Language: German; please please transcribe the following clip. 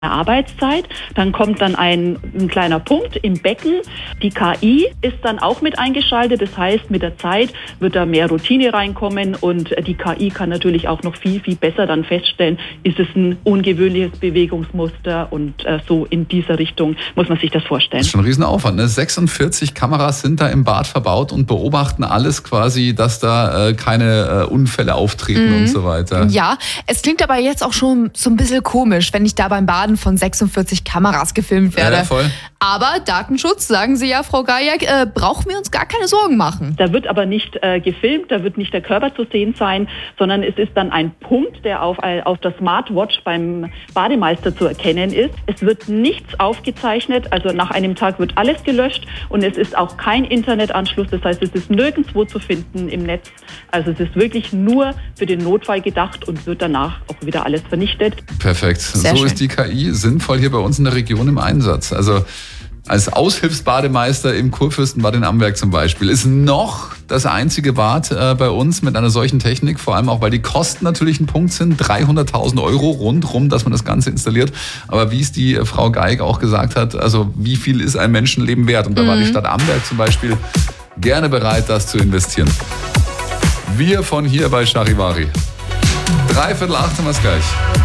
Arbeitszeit. Dann kommt dann ein kleiner Punkt im Becken. Die KI ist dann auch mit eingeschaltet. Das heißt, mit der Zeit wird da mehr Routine reinkommen und die KI kann natürlich auch noch viel, viel besser dann feststellen, ist es ein ungewöhnliches Bewegungsmuster und so in dieser Richtung muss man sich das vorstellen. Das ist schon ein Riesenaufwand, ne? 46 Kameras sind da im Bad verbaut und beobachten alles quasi, dass da keine Unfälle auftreten und so weiter. Ja, es klingt aber jetzt auch schon so ein bisschen komisch, wenn ich da beim Baden von 46 Kameras gefilmt werde. Ja, voll. Aber Datenschutz, sagen Sie ja, Frau Gajek, brauchen wir uns gar keine Sorgen machen. Da wird aber nicht gefilmt, da wird nicht der Körper zu sehen sein, sondern es ist dann ein Punkt, der auf der Smartwatch beim Bademeister zu erkennen ist. Es wird nichts aufgezeichnet, also nach einem Tag wird alles gelöscht und es ist auch kein Internetanschluss, das heißt, es ist nirgendwo zu finden im Netz. Also es ist wirklich nur für den Notfall gedacht und wird danach auch wieder alles vernichtet. Perfekt. Sehr so schön. ist die KI sinnvoll hier bei uns in der Region im Einsatz. Also als Aushilfsbademeister im Kurfürstenbad in Amberg zum Beispiel ist noch das einzige Bad bei uns mit einer solchen Technik, vor allem auch, weil die Kosten natürlich ein Punkt sind, 300.000 € rundrum, dass man das Ganze installiert. Aber wie es die Frau Geig auch gesagt hat, also wie viel ist ein Menschenleben wert? Und da war die Stadt Amberg zum Beispiel gerne bereit, das zu investieren. Wir von hier bei Charivari. 7:45 haben wir es gleich.